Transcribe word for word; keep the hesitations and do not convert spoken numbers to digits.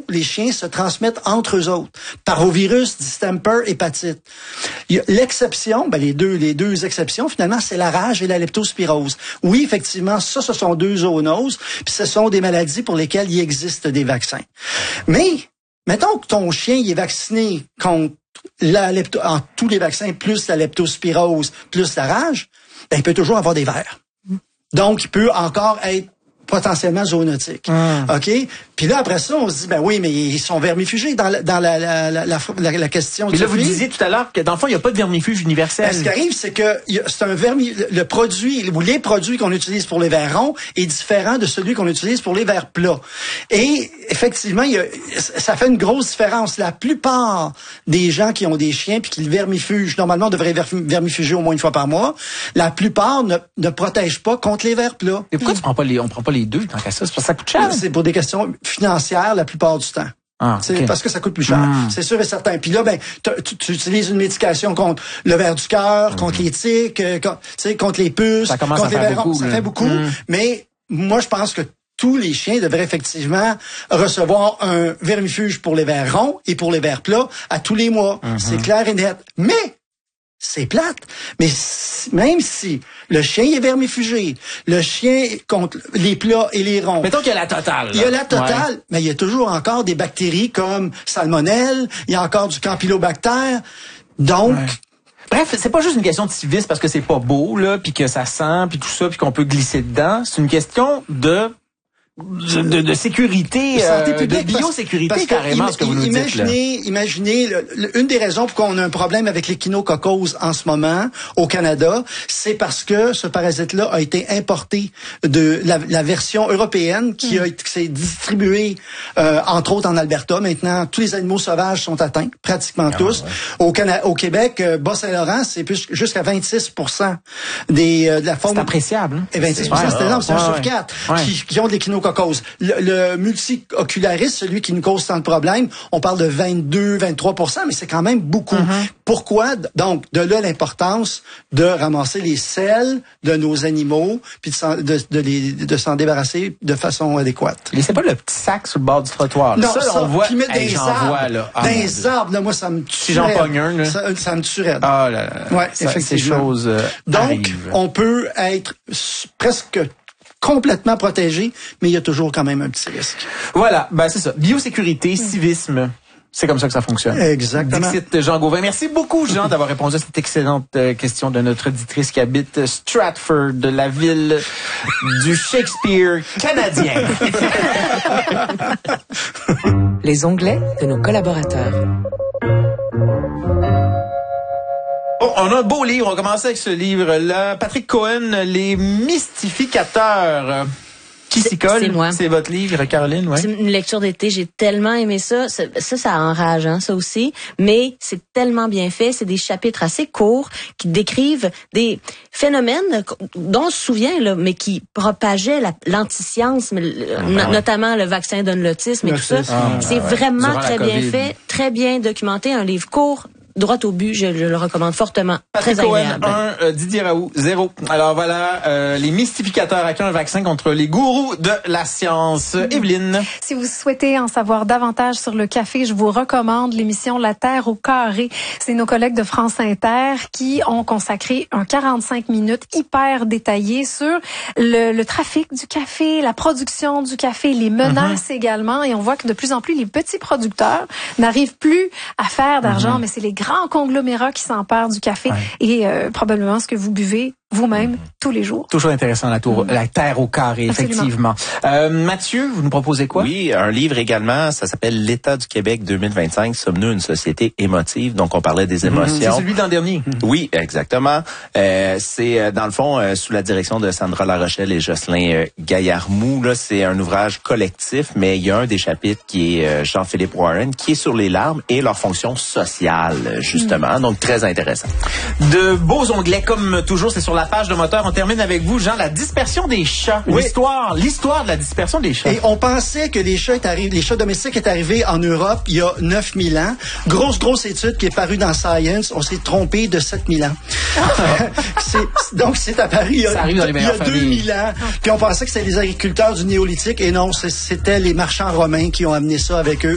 les chiens se transmettent entre eux autres. Parvovirus, distemper, hépatite. Il y a l'exception, ben les deux, les deux exceptions, finalement, c'est la rage et la leptospirose. Oui, effectivement, ça, ce sont deux zoonoses, puis ce sont des maladies pour lesquelles il existe des vaccins. Mais, mettons que ton chien, il est vacciné contre la lepto, en tous les vaccins, plus la leptospirose, plus la rage, ben, il peut toujours avoir des vers. Donc, il peut encore être potentiellement zoonotique. Mm. OK? Puis là, après ça, on se dit, ben oui, mais ils sont vermifugés dans la, dans la, la, la, la, la, la question. Mais là, vous disiez tout à l'heure que dans le fond, il n'y a pas de vermifuge universel. Ben, ce qui arrive, c'est que c'est un vermi, le produit, ou les produits qu'on utilise pour les vers ronds est différent de celui qu'on utilise pour les vers plats. Et effectivement, il y a, ça fait une grosse différence. La plupart des gens qui ont des chiens puis qui le vermifugent, normalement, devraient vermifuger au moins une fois par mois. La plupart ne, ne protègent pas contre les vers plats. Et pourquoi mmh. tu prends pas les, on prend pas les deux tant qu'à ça? C'est parce que ça coûte cher. C'est pour des questions financières la plupart du temps. Ah, c'est okay. Parce que ça coûte plus cher. Mm. C'est sûr et certain. Puis là, ben, tu, tu utilises une médication contre le ver du cœur, mm. contre les tiques, euh, contre, contre les puces, ça commence contre à les faire beaucoup, ça là. fait beaucoup. Mm. Mais moi, je pense que tous les chiens devraient effectivement recevoir un vermifuge pour les vers ronds et pour les vers plats à tous les mois. Mm-hmm. C'est clair et net. Mais c'est plate. Mais même si le chien est vermifugé, le chien contre les plats et les ronds. Mettons qu'il y a la totale. Là. Il y a la totale, ouais. mais il y a toujours encore des bactéries comme salmonelle, il y a encore du campylobactère. Donc, ouais. Bref, c'est pas juste une question de civisme parce que c'est pas beau, là, puis que ça sent, puis tout ça, puis qu'on peut glisser dedans. C'est une question de... De, de, de sécurité, de, santé publique, de biosécurité parce, parce carrément, im, ce que vous nous imaginez, dites. Là. Imaginez, le, le, une des raisons pour qu'on a un problème avec l'échinococose en ce moment au Canada, c'est parce que ce parasite-là a été importé de la, la version européenne qui mm. a qui s'est distribuée, euh, entre autres en Alberta. Maintenant, tous les animaux sauvages sont atteints, pratiquement ah, tous. Ouais. Au, Cana- au Québec, euh, Bas-Saint-Laurent, c'est plus jusqu'à vingt-six pour cent des euh, de la forme. C'est appréciable. Hein? Et vingt-six pour cent, ouais, c'est énorme, c'est ouais, un ouais. sur quatre ouais. qui, qui ont de l'échinococose. Le, le multi-ocularis, celui qui nous cause tant de problèmes, on parle de vingt-deux à vingt-trois pour cent, mais c'est quand même beaucoup. Mm-hmm. Pourquoi? Donc, de là l'importance de ramasser les selles de nos animaux puis de, de, de, les, de s'en débarrasser de façon adéquate. Laissez pas le petit sac sur le bord du trottoir. Là. Non, ça, ça, on voit. Puis mettre hey, des j'en arbres. Vois, là. Ah, des arbres, là, moi, ça me tue. Si j'en pogne un, là. Ça, ça me tuerait. Ah là là. Ouais, ça, effectivement. Ces choses euh, Donc, arrivent. on peut être presque complètement protégé, mais il y a toujours quand même un petit risque. Voilà, ben c'est ça. Biosécurité, civisme, c'est comme ça que ça fonctionne. Exactement. Dixit Jean Gauvin. Merci beaucoup, Jean, d'avoir répondu à cette excellente question de notre auditrice qui habite Stratford, la ville du Shakespeare canadien. Les onglets de nos collaborateurs. Oh, on a un beau livre. On va commencer avec ce livre-là. Patrick Cohen, Les mystificateurs. Qui s'y colle? C'est moi. C'est votre livre, Caroline, ouais. C'est une lecture d'été. J'ai tellement aimé ça. Ça, ça, ça enrage, hein, ça aussi. Mais c'est tellement bien fait. C'est des chapitres assez courts qui décrivent des phénomènes dont on se souvient, là, mais qui propageaient la, l'antiscience, mais, ah, no, ouais. notamment le vaccin donne l'autisme et tout ça. Ah, c'est ouais. vraiment Durant très bien fait, très bien documenté. Un livre court, droit au but, je, je le recommande fortement. Patrick très agréable. Cohen, un, euh, Didier Raoult, zéro. Alors voilà, euh, les mystificateurs à un vaccin contre les gourous de la science. Mmh. Evelyne. Si vous souhaitez en savoir davantage sur le café, je vous recommande l'émission La Terre au carré. C'est nos collègues de France Inter qui ont consacré un quarante-cinq minutes hyper détaillé sur le, le trafic du café, la production du café, les menaces mmh. également. Et on voit que de plus en plus, les petits producteurs n'arrivent plus à faire d'argent, mmh. mais c'est les grands conglomérats qui s'emparent du café ouais. et euh, probablement ce que vous buvez vous-même, mmh. tous les jours. Toujours intéressant, la, tour, mmh. la terre au carré, Absolument. Effectivement. Euh, Mathieu, vous nous proposez quoi? Oui, un livre également, ça s'appelle L'État du Québec deux mille vingt-cinq. Sommes-nous une société émotive? Donc, on parlait des émotions. Mmh. C'est celui d'an dernier. Mmh. Oui, exactement. Euh, c'est, dans le fond, euh, sous la direction de Sandra Larochelle et Jocelyn euh, Gaillarmou. Là, c'est un ouvrage collectif, mais il y a un des chapitres qui est euh, Jean-Philippe Warren, qui est sur les larmes et leur fonction sociale, justement. Mmh. Donc, très intéressant. De beaux onglets, comme toujours, c'est sur la page de moteur. On termine avec vous, Jean, la dispersion des chats. Oui. L'histoire, l'histoire de la dispersion des chats. Et on pensait que les chats, est arri- les chats domestiques étaient arrivés en Europe il y a neuf mille ans. Grosse, grosse étude qui est parue dans Science. On s'est trompé de sept mille ans. c'est, donc, c'est apparu il y a, il y a deux mille ans. Puis on pensait que c'était les agriculteurs du néolithique. Et non, c'était les marchands romains qui ont amené ça avec eux.